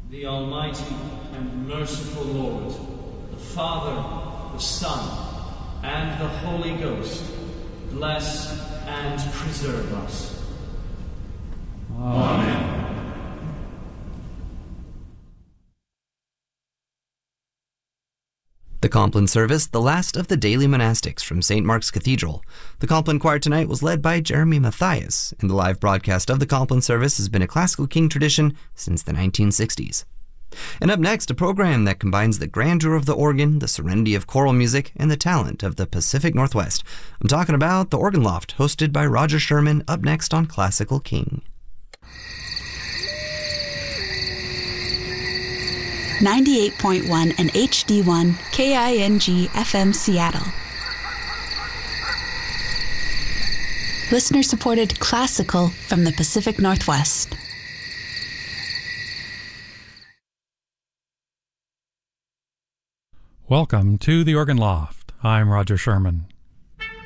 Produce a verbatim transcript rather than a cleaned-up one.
The Almighty and merciful Lord, the Father, the Son, and the Holy Ghost, bless and preserve us. Amen. The Compline service, the last of the daily monastics from Saint Mark's Cathedral. The Compline choir tonight was led by Jeremy Matthias, and the live broadcast of the Compline service has been a classical king tradition since the nineteen sixties. And up next, a program that combines the grandeur of the organ, the serenity of choral music, and the talent of the Pacific Northwest. I'm talking about the Organ Loft, hosted by Roger Sherman, up next on Classical King. ninety-eight point one and H D one K I N G F M Seattle. Listener-supported classical from the Pacific Northwest. Welcome to the Organ Loft. I'm Roger Sherman.